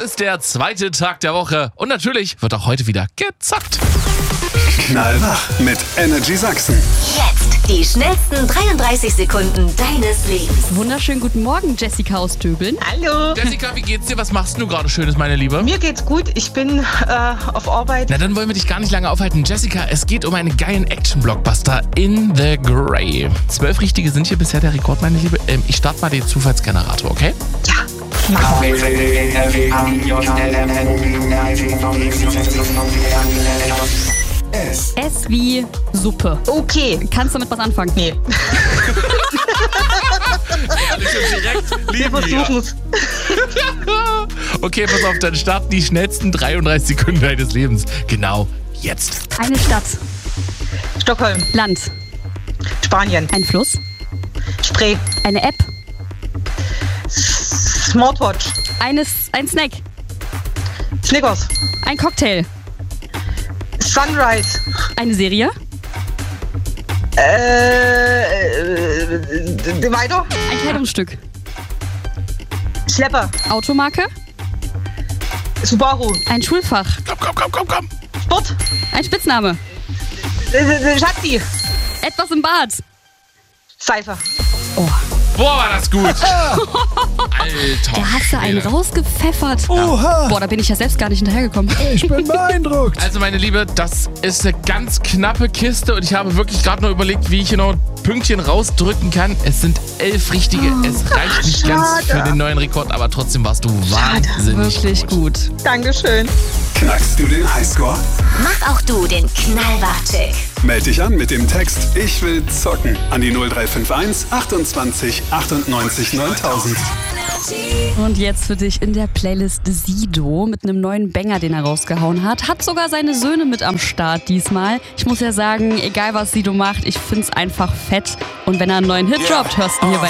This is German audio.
ist der zweite Tag der Woche und natürlich wird auch heute wieder gezockt. Knallwach mit Energy Sachsen. Jetzt die schnellsten 33 Sekunden deines Lebens. Wunderschönen guten Morgen, Jessica aus Döbeln. Hallo. Jessica, wie geht's dir? Was machst du gerade Schönes, meine Liebe? Mir geht's gut. Ich bin auf Arbeit. Na, dann wollen wir dich gar nicht lange aufhalten. Jessica, es geht um einen geilen Action-Blockbuster In the Grey. 12 Richtige sind hier bisher der Rekord, meine Liebe. Ich starte mal den Zufallsgenerator, okay? Ja, mach. S wie Suppe. Okay. Kannst du damit was anfangen? Nee, wir versuchen's. Okay, pass auf, dann starten die schnellsten 33 Sekunden deines Lebens. Genau jetzt. Eine Stadt. Stockholm, Land. Spanien, Ein Fluss. Spree, Eine App. Smartwatch, Ein Snack. Snickers, Ein Cocktail. Sunrise, Eine Serie. weiter, Ein Kleidungsstück. Schlepper, Automarke. Subaru, Ein Schulfach. Komm. Sport, Ein Spitzname. Schatzi, Etwas im Bad. Seife. Oh, Boah, war das gut. Alter. da hast du einen Schwede. rausgepfeffert. Oha, Boah, da bin ich ja selbst gar nicht hinterhergekommen. ich bin beeindruckt. Also meine Liebe, das ist eine ganz knappe Kiste und ich habe wirklich gerade nur überlegt, wie ich hier noch Pünktchen rausdrücken kann. Es sind 11 Richtige. Es reicht nicht ganz für den neuen Rekord, aber trotzdem warst du wahnsinnig Wirklich gut. Dankeschön. Knackst du den Highscore? Mach auch du den Knallwach-Check. Meld dich an mit dem Text Ich will zocken an die 0351 28 98 9000. Und jetzt für dich in der Playlist Sido mit einem neuen Banger, den er rausgehauen hat. Hat sogar seine Söhne mit am Start diesmal. Ich muss ja sagen, egal was Sido macht, ich find's einfach fett. Und wenn er einen neuen Hit droppt, hörst du hier bei